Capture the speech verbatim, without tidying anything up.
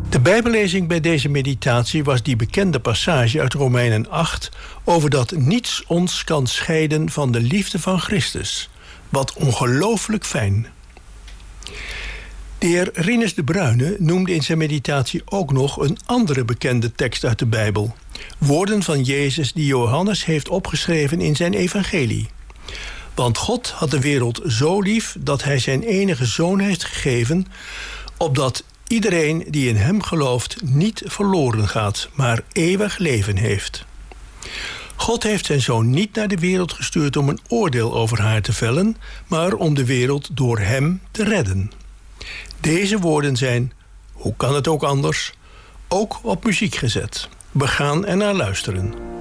De bijbellezing bij deze meditatie was die bekende passage uit Romeinen acht... over dat niets ons kan scheiden van de liefde van Christus. Wat ongelooflijk fijn. De heer Rinus de Bruyne noemde in zijn meditatie ook nog een andere bekende tekst uit de Bijbel. Woorden van Jezus die Johannes heeft opgeschreven in zijn evangelie. Want God had de wereld zo lief dat hij zijn enige zoon heeft gegeven, opdat iedereen die in hem gelooft niet verloren gaat, maar eeuwig leven heeft. God heeft zijn zoon niet naar de wereld gestuurd om een oordeel over haar te vellen, maar om de wereld door hem te redden. Deze woorden zijn, hoe kan het ook anders, ook op muziek gezet. We gaan er naar luisteren.